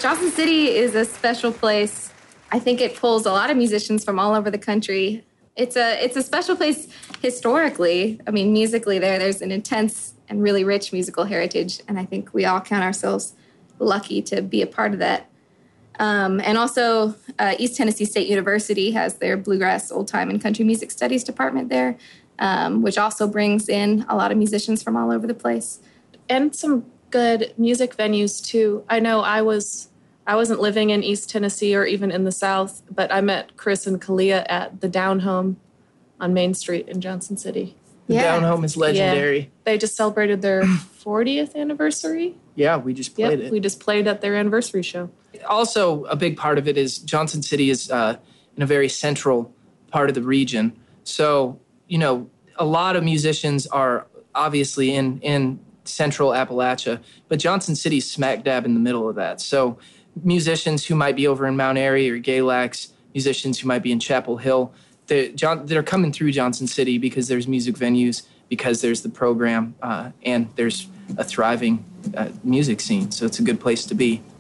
Johnson City is a special place. I think it pulls a lot of musicians from all over the country. It's a special place historically. I mean, musically there's an intense and really rich musical heritage, and I think we all count ourselves lucky to be a part of that. And also, East Tennessee State University has their Bluegrass, Old Time, and Country Music Studies department there, which also brings in a lot of musicians from all over the place. And some good music venues, too. I know I wasn't living in East Tennessee or even in the South, but I met Chris and Kalia at the Down Home on Main Street in Johnson City. The Down Home is legendary. Yeah. They just celebrated their 40th anniversary. Yeah, we just played it. We just played at their anniversary show. Also, a big part of it is Johnson City is in a very central part of the region. So, a lot of musicians are obviously in central Appalachia, but Johnson City's smack dab in the middle of that. So musicians who might be over in Mount Airy or Gay Lacs, musicians who might be in Chapel Hill, they're coming through Johnson City because there's music venues, because there's the program, and there's a thriving music scene. So it's a good place to be.